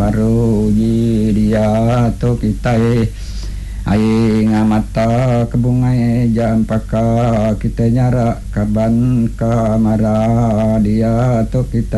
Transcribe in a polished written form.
baru ji dia tu kita ai ngamata kebungai jam paka kita nyara kaban kamara dia tu kita